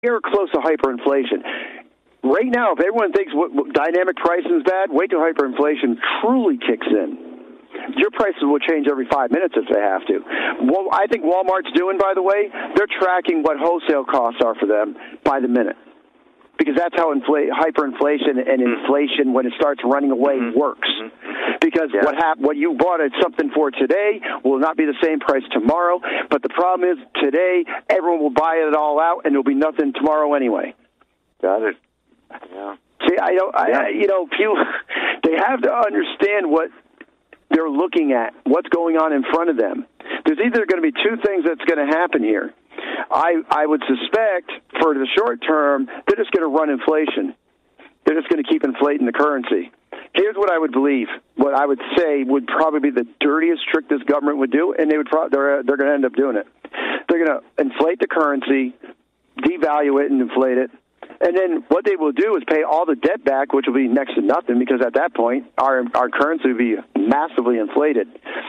We're close to hyperinflation. Right now, if everyone thinks dynamic pricing is bad, wait till hyperinflation truly kicks in. Your prices will change every 5 minutes if they have to. Well, I think Walmart's doing, by the way, they're tracking what wholesale costs are for them by the minute. Because that's how hyperinflation and inflation, when it starts running away, works. Because what you bought at something for today will not be the same price tomorrow. But the problem is, today, everyone will buy it all out, and there'll be nothing tomorrow anyway. Got it. Yeah. See, people, they have to understand what they're looking at, what's going on in front of them. There's either going to be two things that's going to happen here. I would suspect for the short term, they're just going to run inflation. They're just going to keep inflating the currency. Here's what I would believe. What I would say would probably be the dirtiest trick this government would do, and they're going to end up doing it. They're going to inflate the currency, devalue it, and inflate it. And then what they will do is pay all the debt back, which will be next to nothing, because at that point our currency will be massively inflated.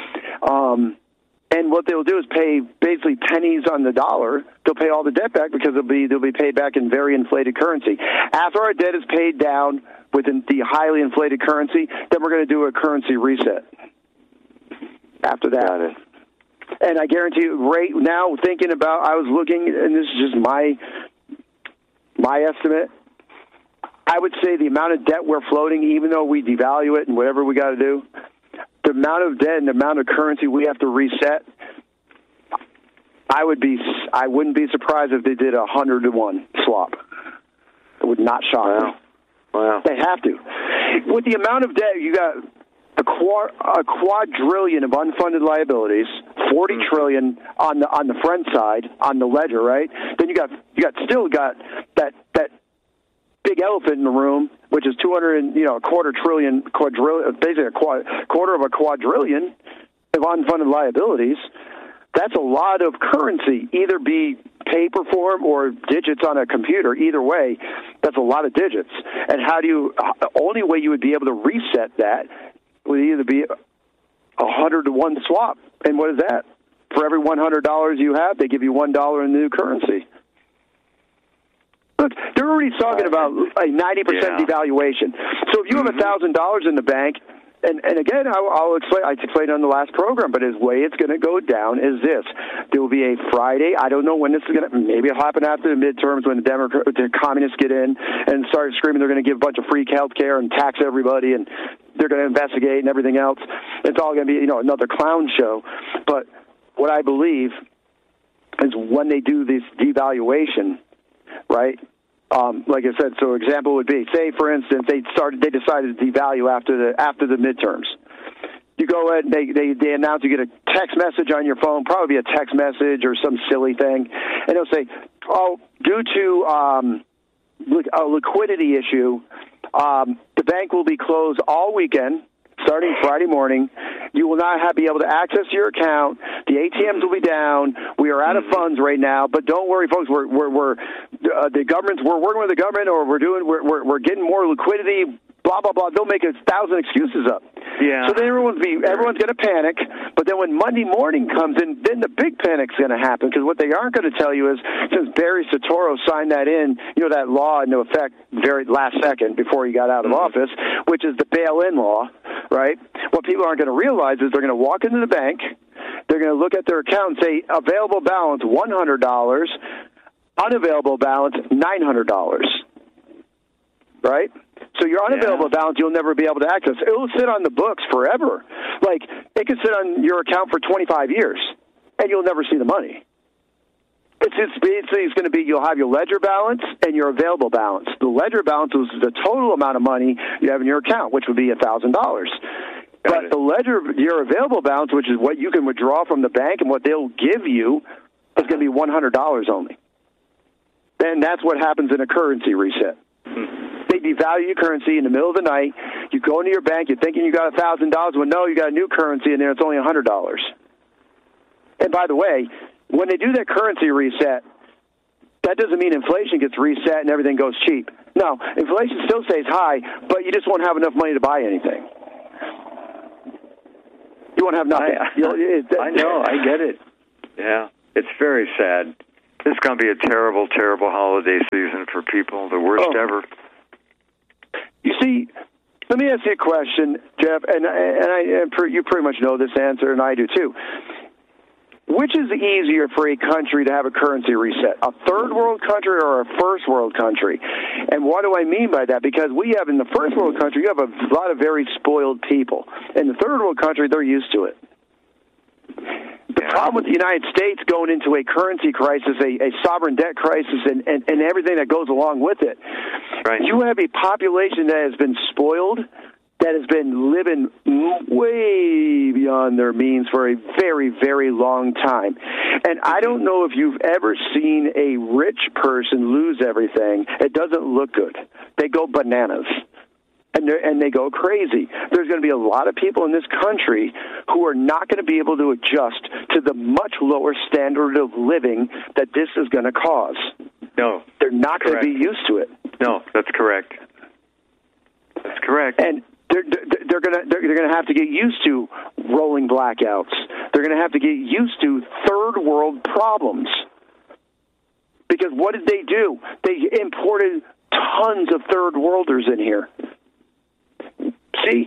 And what they'll do is pay basically pennies on the dollar. They'll pay all the debt back because they'll be paid back in very inflated currency. After our debt is paid down with the highly inflated currency, then we're going to do a currency reset. After that. Got it. And I guarantee you, right now, I was looking, and this is just my estimate, I would say the amount of debt we're floating, even though we devalue it and whatever we got to do, the amount of debt and the amount of currency we have to reset, I wouldn't be surprised if they did 100-to-1 swap. It would not shock me. Wow. They have to. With the amount of debt, you got a quadrillion of unfunded liabilities, 40 trillion on the front side on the ledger, right? Then you got that big elephant in the room, which is a quarter trillion, basically a quarter of a quadrillion of unfunded liabilities. That's a lot of currency, either be paper form or digits on a computer. Either way, that's a lot of digits. And only way you would be able to reset that would either be 100-to-1 swap. And what is that? For every $100 you have, they give you $1 in new currency. Look, they're already talking about a 90% devaluation. So if you have $1,000 in the bank, and again, I'll explain. I explained on the last program, but the way it's going to go down is this: there will be a Friday. I don't know when this is going to. Maybe it'll happen after the midterms when the communists get in and start screaming they're going to give a bunch of free health care and tax everybody, and they're going to investigate and everything else. It's all going to be another clown show. But what I believe is when they do this devaluation, right? Like I said, so example would be, say for instance, they decided to devalue after the midterms. You go ahead and they announce, you get a text message on your phone, probably a text message or some silly thing, and they'll say, due to a liquidity issue, the bank will be closed all weekend, starting Friday morning. You will not be able to access your account. The ATMs will be down. We are out of funds right now, but don't worry, folks. We're working with the government, or we're getting more liquidity. Blah blah blah. They'll make 1,000 excuses up. Yeah. So then everyone's going to panic. But then when Monday morning comes in, then the big panic's going to happen, because what they aren't going to tell you is, since Barry Soetoro signed that that law into effect very last second before he got out of office, which is the bail-in law, right? What people aren't going to realize is they're going to walk into the bank, they're going to look at their account and say available balance $100, unavailable balance $900, right? So your unavailable balance, you'll never be able to access. It will sit on the books forever. Like, it could sit on your account for 25 years, and you'll never see the money. It's going to be, you'll have your ledger balance and your available balance. The ledger balance is the total amount of money you have in your account, which would be $1,000. But the ledger, your available balance, which is what you can withdraw from the bank and what they'll give you, is going to be $100 only. And that's what happens in a currency reset. They devalue your currency in the middle of the night. You go into your bank, you're thinking you got $1,000. Well, no, you got a new currency in there. It's only $100. And by the way, when they do that currency reset, that doesn't mean inflation gets reset and everything goes cheap. No, inflation still stays high, but you just won't have enough money to buy anything. You won't have nothing. I know. I get it. Yeah. It's very sad. It's going to be a terrible, terrible holiday season for people, the worst ever. You see, let me ask you a question, Jeff, and you pretty much know this answer, and I do too. Which is easier for a country to have a currency reset, a third world country or a first world country? And what do I mean by that? Because we have in the first world country, you have a lot of very spoiled people. In the third world country, they're used to it. The problem with the United States going into a currency crisis, a sovereign debt crisis, and everything that goes along with it, you have a population that has been spoiled, that has been living way beyond their means for a very, very long time. And I don't know if you've ever seen a rich person lose everything. It doesn't look good. They go bananas. And they go crazy. There's going to be a lot of people in this country who are not going to be able to adjust to the much lower standard of living that this is going to cause. No. They're not going to be used to it. No, that's correct. That's correct. And they're going to have to get used to rolling blackouts. They're going to have to get used to third world problems. Because what did they do? They imported tons of third worlders in here. See,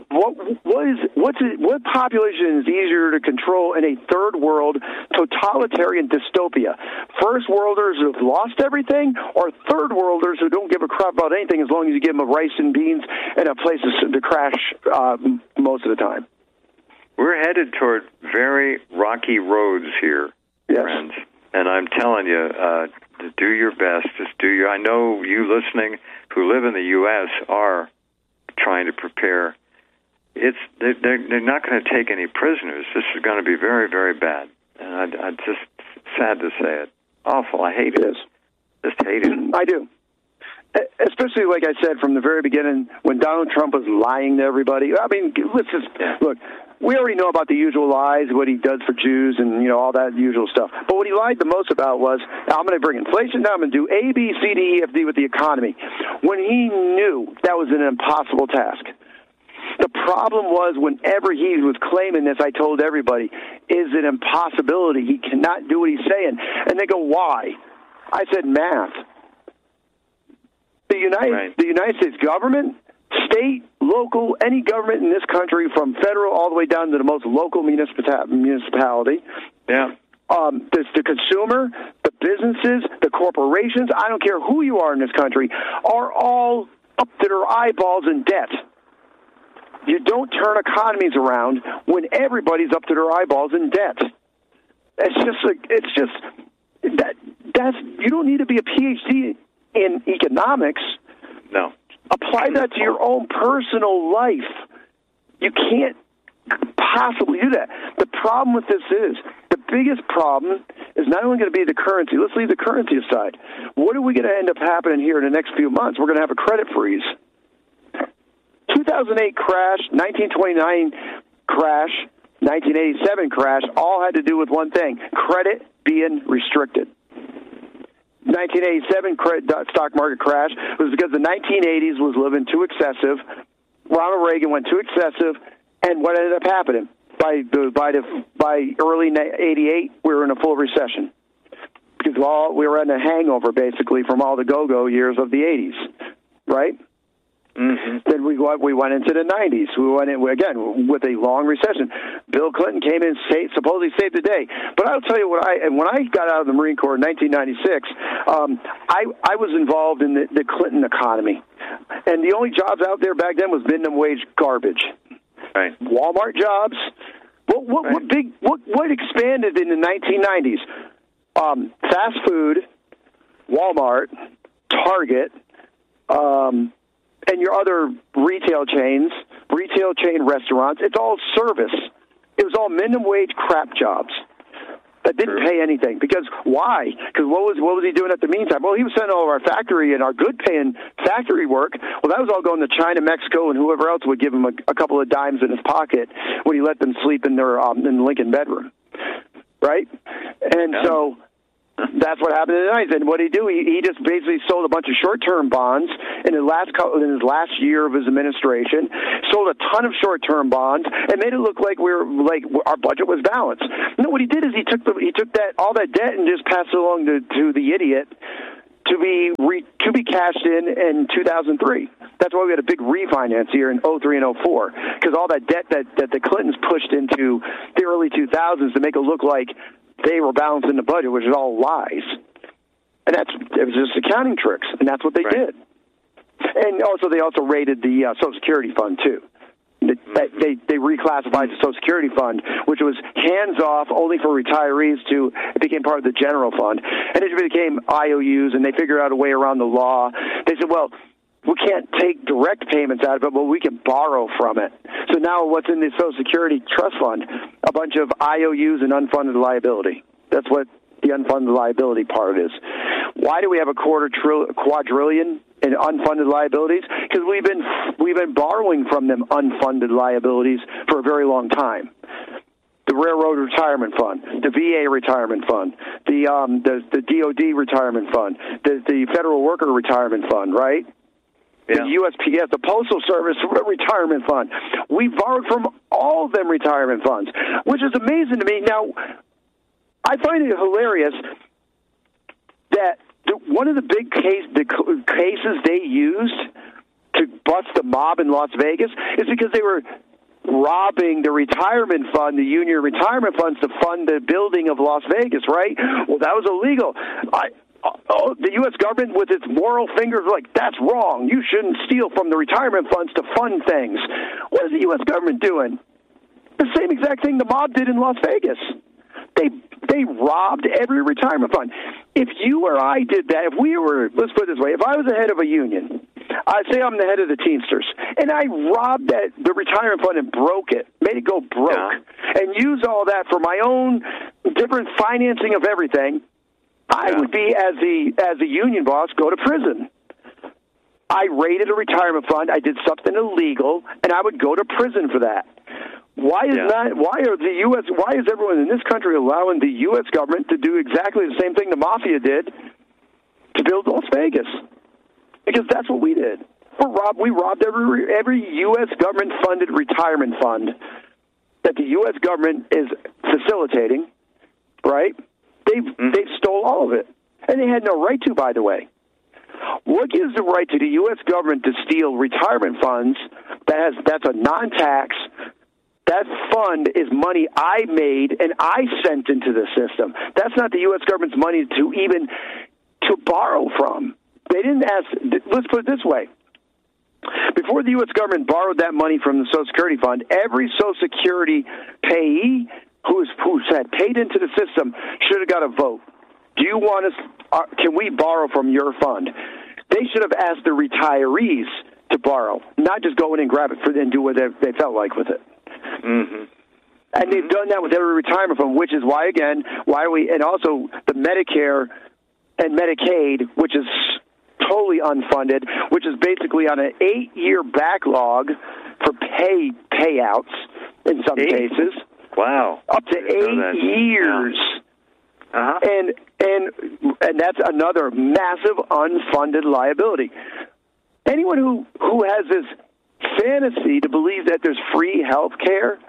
what population is easier to control in a third world totalitarian dystopia? First worlders who have lost everything, or third worlders who don't give a crap about anything as long as you give them a rice and beans and a place to crash most of the time? We're headed toward very rocky roads here, friends. And I'm telling you, do your best. I know you listening who live in the U.S. are trying to prepare. They're not going to take any prisoners. This is going to be very, very bad. And I just sad to say it. Awful. I hate it. Just hate it. I do. Especially, like I said, from the very beginning, when Donald Trump was lying to everybody. I mean, let's just look. We already know about the usual lies, what he does for Jews, and all that usual stuff. But what he lied the most about was, I'm going to bring inflation down. I'm going to do A, B, C, D, E, F, D with the economy, when he knew that was an impossible task. The problem was, whenever he was claiming this, I told everybody, is an impossibility. He cannot do what he's saying. And they go, why? I said, math. The United States government, state, local, any government in this country, from federal all the way down to the most local municipality, the consumer, the businesses, the corporations, I don't care who you are in this country, are all up to their eyeballs in debt. You don't turn economies around when everybody's up to their eyeballs in debt. You don't need to be a PhD in economics. No. Apply that to your own personal life. You can't possibly do that. The problem with this is, the biggest problem is not only going to be the currency. Let's leave the currency aside. What are we going to end up happening here in the next few months? We're going to have a credit freeze. 2008 crash, 1929 crash, 1987 crash, all had to do with one thing: credit being restricted. 1987 stock market crash was because the 1980s was living too excessive. Ronald Reagan went too excessive, and what ended up happening? By early '88, we were in a full recession because we were in a hangover basically from all the go-go years of the '80s, right? Mm-hmm. Then we went into the 90s. We went in, again, with a long recession. Bill Clinton came in, supposedly saved the day. But I'll tell you when I got out of the Marine Corps in 1996, I was involved in the Clinton economy. And the only jobs out there back then was minimum wage garbage. Right. Walmart jobs. What expanded in the 1990s? Fast food, Walmart, Target, and your other retail chain restaurants. It's all service. It was all minimum wage crap jobs that didn't pay anything. Because why? Because what was he doing at the meantime? Well, he was sending all of our factory and our good-paying factory work. Well, that was all going to China, Mexico, and whoever else would give him a couple of dimes in his pocket when he let them sleep in their in the Lincoln bedroom, right? And so That's what happened tonight. And what did he do? He just basically sold a bunch of short-term bonds in his last year of his administration. Sold a ton of short-term bonds and made it look like our budget was balanced. No, what he did is he took all that debt and just passed it along to the idiot to be cashed in 2003. That's why we had a big refinance here in 03 and 04, because all that debt that the Clintons pushed into the early 2000s to make it look like they were balancing the budget, which is all lies. And it was just accounting tricks, and that's what they did. And also, they also raided the Social Security Fund, too. They reclassified the Social Security Fund, which was hands-off only for retirees, it became part of the general fund. And it became IOUs, and they figured out a way around the law. They said, well, we can't take direct payments out of it, but we can borrow from it. So now what's in the Social Security Trust Fund? A bunch of IOUs and unfunded liability. That's what the unfunded liability part is. Why do we have a quadrillion in unfunded liabilities? Because we've been borrowing from them unfunded liabilities for a very long time. The Railroad Retirement Fund, the VA Retirement Fund, the DOD Retirement Fund, the Federal Worker Retirement Fund, right? Yeah. The USPS, the Postal Service Retirement Fund. We borrowed from all of them retirement funds, which is amazing to me. Now, I find it hilarious that one of the big cases they used to bust the mob in Las Vegas is because they were robbing the retirement fund, the union retirement funds, to fund the building of Las Vegas, right? Well, that was illegal. The U.S. government, with its moral fingers, like, that's wrong. You shouldn't steal from the retirement funds to fund things. What is the U.S. government doing? The same exact thing the mob did in Las Vegas. They robbed every retirement fund. If you or I did that, let's put it this way, if I was the head of a union, I'd say I'm the head of the Teamsters, and I robbed the retirement fund and broke it, made it go broke, and used all that for my own different financing of everything, I would be, as a union boss, go to prison. I raided a retirement fund, I did something illegal, and I would go to prison for that. Why is everyone in this country allowing the U.S. government to do exactly the same thing the mafia did to build Las Vegas? Because that's what we did. We robbed every U.S. government-funded retirement fund that the U.S. government is facilitating, right? They stole all of it. And they had no right to, by the way. What gives the right to the U.S. government to steal retirement funds? That's a non-tax. That fund is money I made and I sent into the system. That's not the U.S. government's money to borrow from. They didn't ask. Let's put it this way. Before the U.S. government borrowed that money from the Social Security Fund, every Social Security payee who had paid into the system should have got a vote. Do you want us? Can we borrow from your fund? They should have asked the retirees to borrow, not just go in and grab it and do what they felt like with it. Mm-hmm. And they've done that with every retirement fund, which is why and also the Medicare and Medicaid, which is totally unfunded, which is basically on an 8-year backlog for payouts in some cases. Wow. Up to 8 years. Uh-huh. And that's another massive unfunded liability. Anyone who has this fantasy to believe that there's free health care,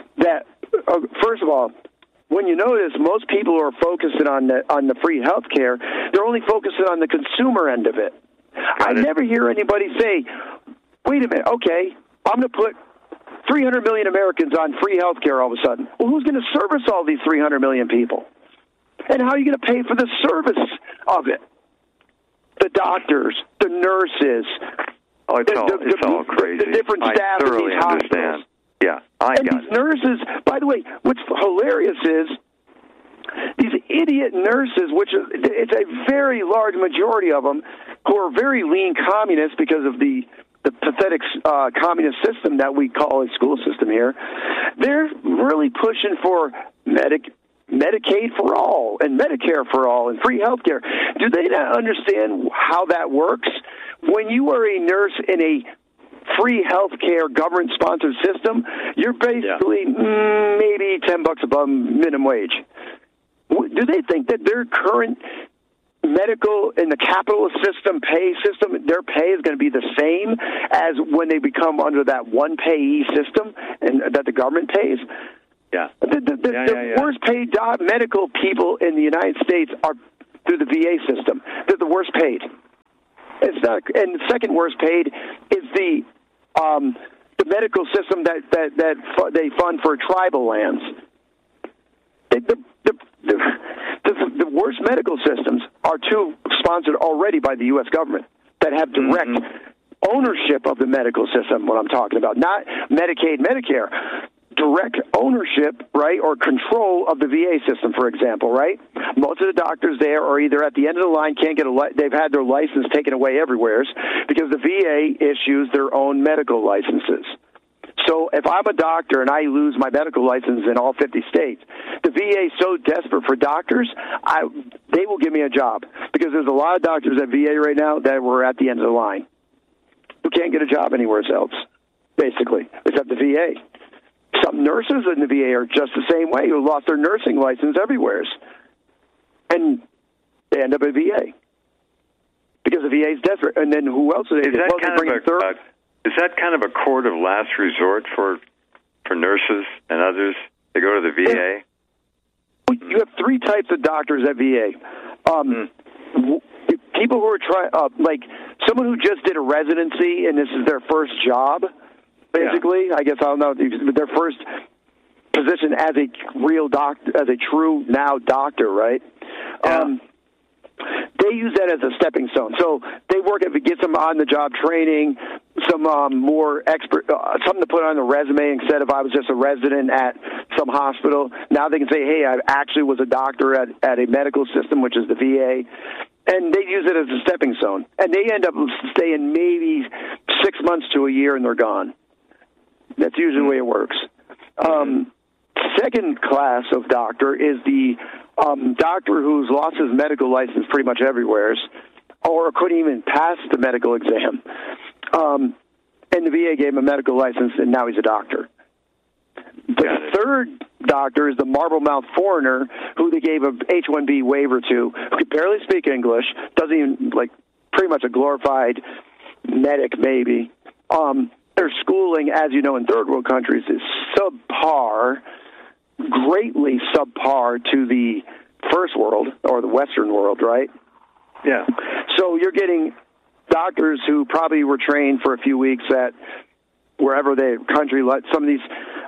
first of all, when you notice most people who are focusing on the free health care, they're only focusing on the consumer end of it. I never hear anybody say, wait a minute, okay, I'm going to put 300 million Americans on free health care all of a sudden. Well, who's going to service all these 300 million people? And how are you going to pay for the service of it? The doctors, the nurses. Oh, it's all crazy. The different staff in these hospitals. Understand. Yeah, these nurses, by the way, what's hilarious is these idiot nurses, which it's a very large majority of them, who are very lean communists because of the pathetic communist system that we call a school system here. They're really pushing for Medicaid for all and Medicare for all and free health care. Do they not understand how that works? When you are a nurse in a free health care government-sponsored system, you're basically maybe $10 above minimum wage. Do they think that their current medical in the capitalist system, their pay is going to be the same as when they become under that one payee system and that the government pays? Yeah. The worst paid medical people in the United States are through the VA system. They're the worst paid. It's not, and the second worst paid is the medical system that they fund for tribal lands. The worst medical systems are two sponsored already by the U.S. government that have direct ownership of the medical system, what I'm talking about, not Medicaid, Medicare. Direct ownership, right, or control of the VA system, for example, right? Most of the doctors there are either at the end of the line, can't get they've had their license taken away everywhere because the VA issues their own medical licenses. So if I'm a doctor and I lose my medical license in all 50 states, the VA is so desperate for doctors, they will give me a job because there's a lot of doctors at VA right now that were at the end of the line who can't get a job anywhere else, basically, except the VA. Some nurses in the VA are just the same way, who lost their nursing license everywhere. And they end up at VA. Because the VA is desperate. And then who else is Is that kind of a court of last resort for nurses and others to go to the VA? You have three types of doctors at VA. People who are trying, like someone who just did a residency and this is their first job, basically. I guess I don't know, their first position as a real doctor, as a true now doctor, right? Yeah. They use that as a stepping stone. So they work at get some on-the-job training, some more expert, something to put on the resume instead of I was just a resident at some hospital. Now they can say, hey, I actually was a doctor at a medical system, which is the VA. And they use it as a stepping stone. And they end up staying maybe 6 months to a year and they're gone. That's usually the way it works. Second class of doctor is the doctor who's lost his medical license pretty much everywhere or couldn't even pass the medical exam. And the VA gave him a medical license, and now he's a doctor. The third doctor is the marble-mouthed foreigner who they gave a H-1B waiver to, who could barely speak English, doesn't even, pretty much a glorified medic maybe. Their schooling, as you know, in third world countries is subpar, greatly subpar to the first world or the Western world, right? Yeah. So you're getting doctors who probably were trained for a few weeks at wherever they country. Some of these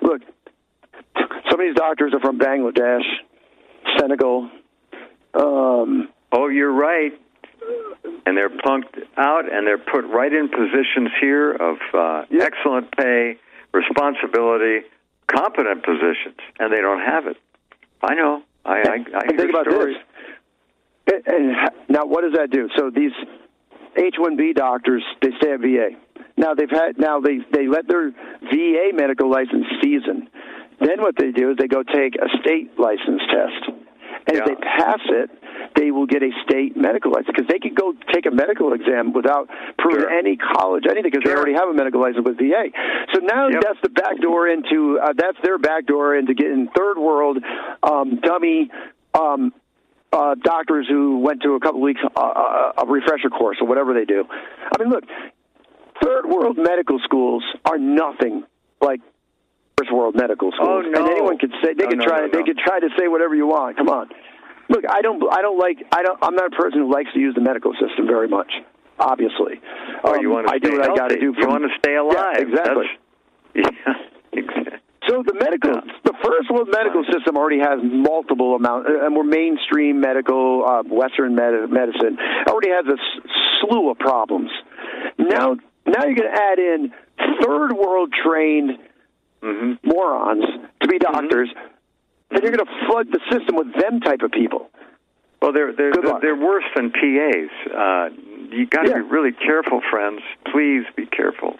doctors are from Bangladesh, Senegal. You're right. And they're plunked out, and they're put right in positions here of excellent pay, responsibility, competent positions, and they don't have it. I know. I think about stories. This. And now, what does that do? So these H-1B doctors, they stay at VA. Now they let their VA medical license season. Then what they do is they go take a state license test. And if they pass it, they will get a state medical license because they can go take a medical exam without proving any college, anything, because they already have a medical license with VA. So now that's the back door into that's their back door into getting third world dummy doctors who went to a couple weeks a refresher course or whatever they do. I mean, look, third world medical schools are nothing like first world medical schools. Oh, no. And anyone could say they could try to say whatever you want. Come on. Look, I'm not a person who likes to use the medical system very much, obviously. You want to I do what I got to do. You want to stay alive. Yeah, exactly. Exactly. So the first world medical system already has multiple amounts, and we're mainstream medical, Western medicine, already has a slew of problems. Now you're going to add in third world trained morons to be doctors. Then you're going to flood the system with them type of people. Well, they're worse than PAs. You got to be really careful, friends. Please be careful.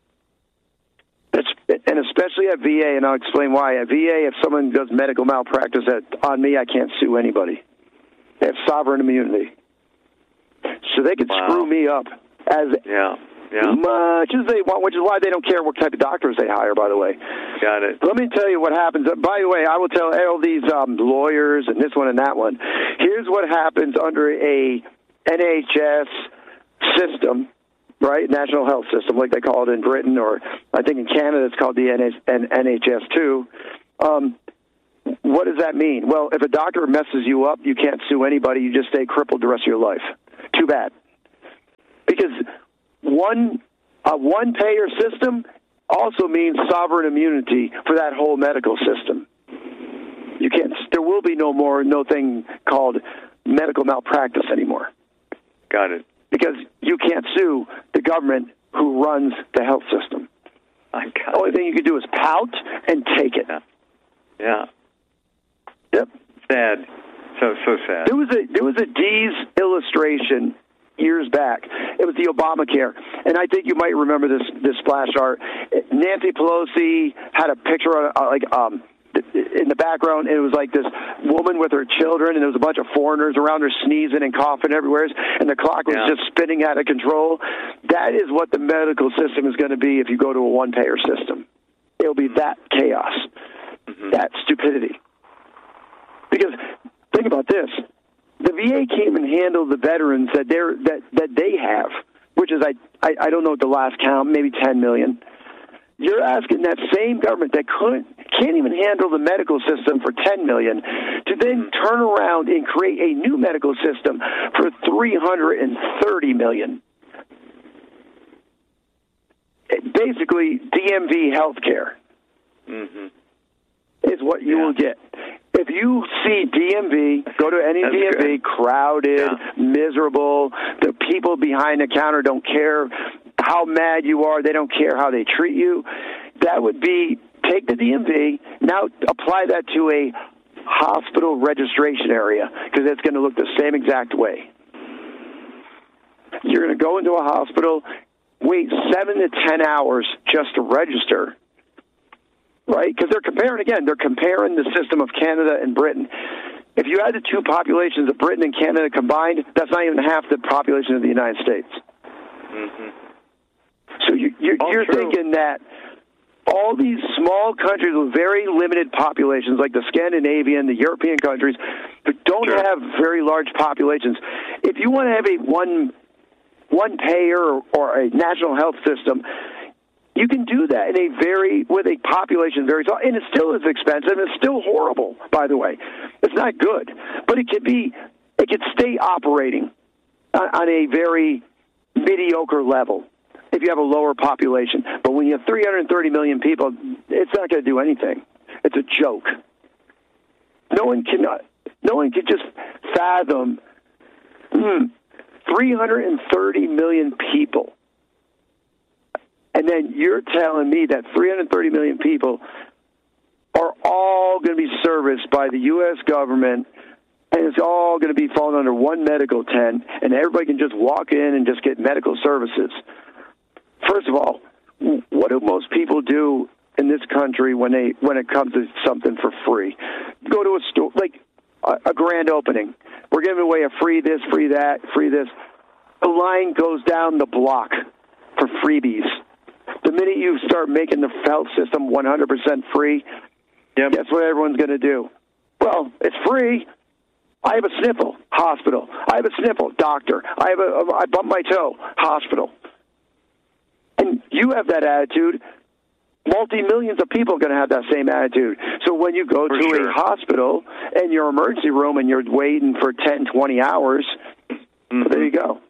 And especially at VA, and I'll explain why. At VA, if someone does medical malpractice on me, I can't sue anybody. They have sovereign immunity, so they could screw me up as much as they want, which is why they don't care what type of doctors they hire, by the way. Got it. Let me tell you what happens. By the way, I will tell all these lawyers and this one and that one. Here's what happens under a NHS system, right? National Health System, like they call it in Britain, or I think in Canada it's called the NHS too. What does that mean? Well, if a doctor messes you up, you can't sue anybody. You just stay crippled the rest of your life. Too bad. Because a one-payer system also means sovereign immunity for that whole medical system. You can't. There will be no thing called medical malpractice anymore. Got it. Because you can't sue the government who runs the health system. The only thing you can do is pout and take it. Yeah. Yep. Sad. So sad. There was a Dee's illustration years back. It was the Obamacare, and I think you might remember this splash art. Nancy Pelosi had a picture in the background, and it was like this woman with her children, and there was a bunch of foreigners around her sneezing and coughing everywhere, and the clock was just spinning out of control. That is what the medical system is going to be if you go to a one-payer system. It'll be that chaos, that stupidity. Because think about this. The VA can't even handle the veterans that they have, which is, I don't know the last count, maybe 10 million. You're asking that same government that can't even handle the medical system for 10 million to then turn around and create a new medical system for 330 million. Basically, DMV healthcare is what you will get. If you see DMV, go to any DMV, crowded, miserable, the people behind the counter don't care how mad you are, they don't care how they treat you, that would be, take the DMV, now apply that to a hospital registration area, because it's going to look the same exact way. You're going to go into a hospital, wait 7 to 10 hours just to register, right? Because they're comparing the system of Canada and Britain. If you add the two populations of Britain and Canada combined, that's not even half the population of the United States. So you're thinking that all these small countries with very limited populations, like the Scandinavian, the European countries, that don't have very large populations, if you want to have a one payer or a national health system, you can do that with a population very small, and it still is expensive. It's still horrible, by the way. It's not good, but it could stay operating on a very mediocre level if you have a lower population. But when you have 330 million people, it's not going to do anything. It's a joke. No one can just fathom 330 million people. And then you're telling me that 330 million people are all going to be serviced by the U.S. government, and it's all going to be falling under one medical tent, and everybody can just walk in and just get medical services. First of all, what do most people do in this country when it comes to something for free? Go to a store, like a grand opening. We're giving away a free this, free that, free this. The line goes down the block for freebies. The minute you start making the health system 100% free, guess what everyone's going to do? Well, it's free. I have a sniffle, hospital. I have a sniffle, doctor. I bump my toe, hospital. And you have that attitude. Multi-millions of people are going to have that same attitude. So when you go to a hospital and your emergency room and you're waiting for 10, 20 hours, there you go.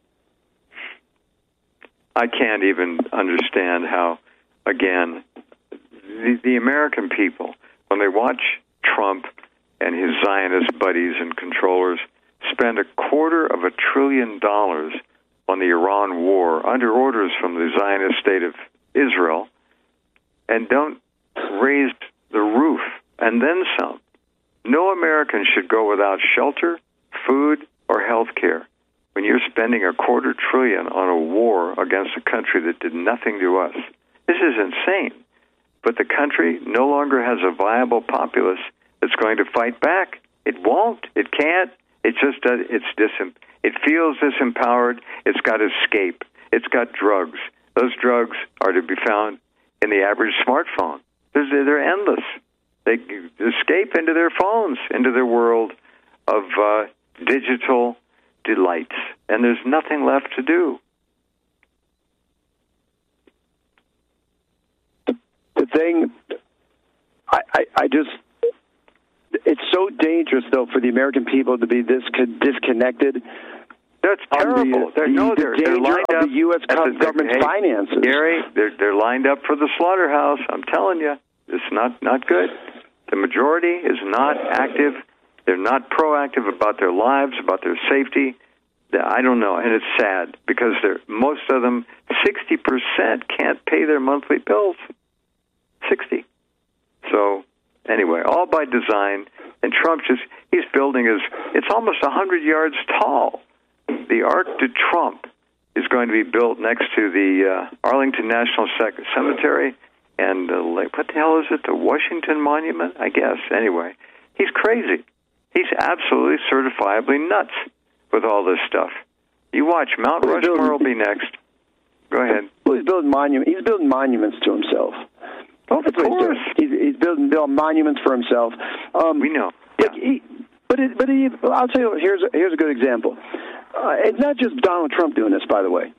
I can't even understand how, again, the American people, when they watch Trump and his Zionist buddies and controllers spend $250 billion on the Iran war under orders from the Zionist state of Israel, and don't raise the roof and then some. No American should go without shelter, food, or health care. When you're spending $250 billion on a war against a country that did nothing to us, this is insane. But the country no longer has a viable populace that's going to fight back. It won't. It can't. It just does. It feels disempowered. It's got escape. It's got drugs. Those drugs are to be found in the average smartphone. They're endless. They escape into their phones, into their world of digital delights, and there's nothing left to do. The thing, I just, it's so dangerous, though, for the American people to be this disconnected. That's terrible. They're lined up. The U.S. government's finances. Gary, they're lined up for the slaughterhouse. I'm telling you, it's not good. The majority is not active. They're not proactive about their lives, about their safety. I don't know, and it's sad because most of them, 60% can't pay their monthly bills. 60. So anyway, all by design. And Trump he's building it's almost 100 yards tall. The Arc de Trump is going to be built next to the Arlington National Cemetery and what the hell is it? The Washington Monument, I guess. Anyway, he's crazy. He's absolutely certifiably nuts with all this stuff. You watch. Mount Rushmore will be next. Go ahead. Well, he's building monuments to himself. Oh, of course. He's building monuments for himself. We know. Yeah. But I'll tell you, here's a good example. It's not just Donald Trump doing this, by the way.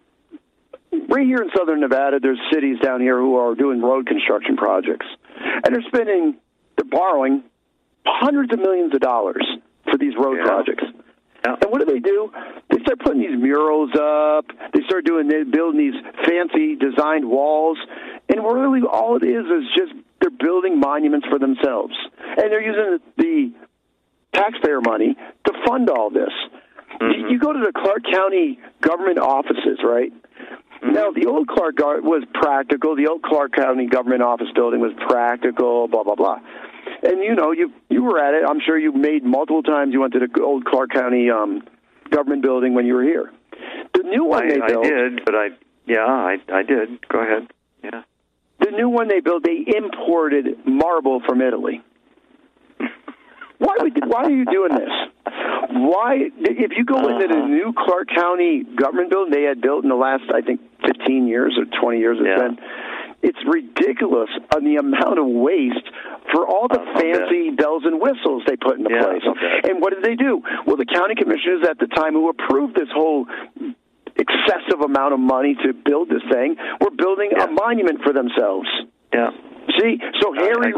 Right here in southern Nevada, there's cities down here who are doing road construction projects. And they're borrowing hundreds of millions of dollars for these road projects. Yeah. And what do? They start putting these murals up. They start building these fancy designed walls. And really all it is just they're building monuments for themselves. And they're using the taxpayer money to fund all this. Mm-hmm. You go to the Clark County government offices, right? Mm-hmm. Now, the old Clark was practical. The old Clark County government office building was practical, blah, blah, blah. And, you were at it. I'm sure you made multiple times. You went to the old Clark County government building when you were here. The new one they built... I did, but I did. Go ahead. Yeah. The new one they built, they imported marble from Italy. Why are you doing this? Why, if you go into the new Clark County government building they had built in the last, I think, 15 years or 20 years it's been, it's ridiculous on the amount of waste for all the fancy bells and whistles they put into place. Okay. And what did they do? Well, the county commissioners at the time who approved this whole excessive amount of money to build this thing were building a monument for themselves. Yeah. See, so Harry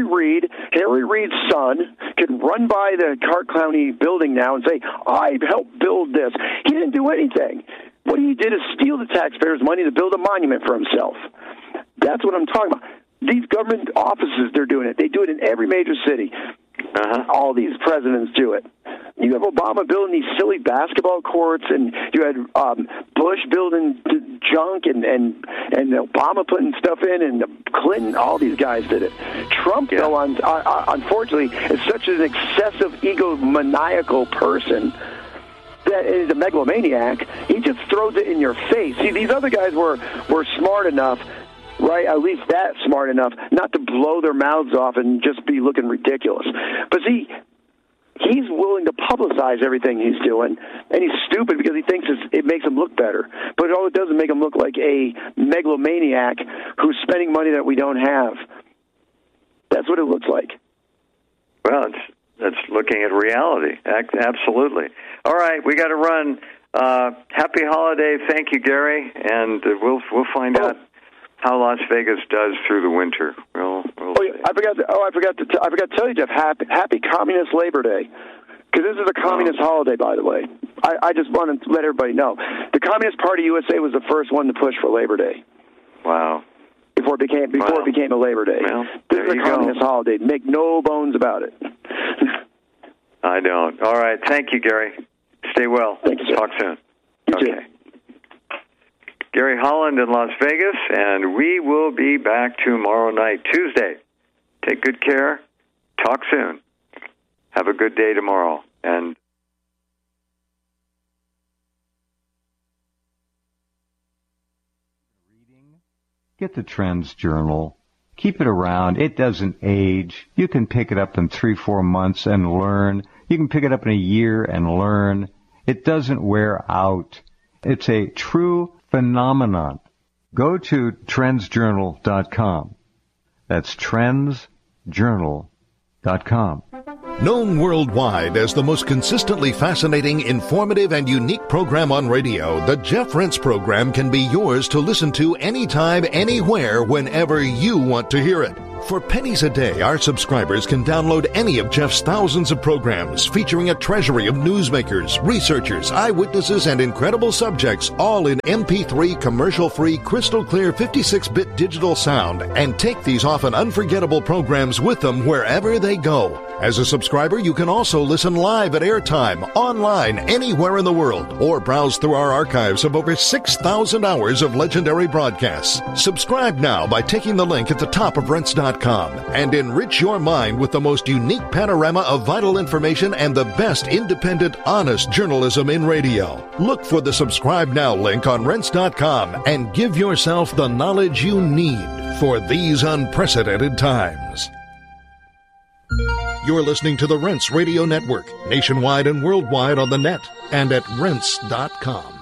Reid's son can run by the Clark County building now and say, I helped build this. He didn't do anything. What he did is steal the taxpayers' money to build a monument for himself. That's what I'm talking about. These government offices, they're doing it. They do it in every major city. All these presidents do it. You have Obama building these silly basketball courts, and you had Bush building junk, and Obama putting stuff in, and Clinton. All these guys did it. Trump, though, unfortunately, is such an excessive egomaniacal person that is a megalomaniac. He just throws it in your face. See, these other guys were smart enough. Right, at least that smart enough not to blow their mouths off and just be looking ridiculous. But see, he's willing to publicize everything he's doing, and he's stupid because he thinks it makes him look better. But all it does is make him look like a megalomaniac who's spending money that we don't have. That's what it looks like. Well, that's looking at reality. Absolutely. All right, we got to run. Happy holiday. Thank you, Gary, and we'll find out how Las Vegas does through the winter. We'll see. I forgot to tell you, Jeff. Happy Communist Labor Day, because this is a communist holiday, by the way. I just want to let everybody know the Communist Party USA was the first one to push for Labor Day. Wow. Before it became a Labor Day. Well, this is a communist holiday. Make no bones about it. I don't. All right. Thank you, Gary. Stay well. Thank you, sir. Talk soon. You okay. too. Gary Holland in Las Vegas, and we will be back tomorrow night, Tuesday. Take good care. Talk soon. Have a good day tomorrow. And get the Trends Journal. Keep it around. It doesn't age. You can pick it up in 3-4 months and learn. You can pick it up in a year and learn. It doesn't wear out. It's a true phenomenon. Go to trendsjournal.com. That's trendsjournal.com. Known worldwide as the most consistently fascinating, informative, and unique program on radio, the Jeff Rense program can be yours to listen to anytime, anywhere, whenever you want to hear it. For pennies a day, our subscribers can download any of Jeff's thousands of programs featuring a treasury of newsmakers, researchers, eyewitnesses, and incredible subjects, all in MP3 commercial-free, crystal-clear 56-bit digital sound, and take these often unforgettable programs with them wherever they go. As a subscriber, you can also listen live at airtime, online, anywhere in the world, or browse through our archives of over 6,000 hours of legendary broadcasts. Subscribe now by taking the link at the top of Rense.com and enrich your mind with the most unique panorama of vital information and the best independent, honest journalism in radio. Look for the Subscribe Now link on Rense.com and give yourself the knowledge you need for these unprecedented times. You're listening to the Rense Radio Network, nationwide and worldwide on the net and at Rense.com.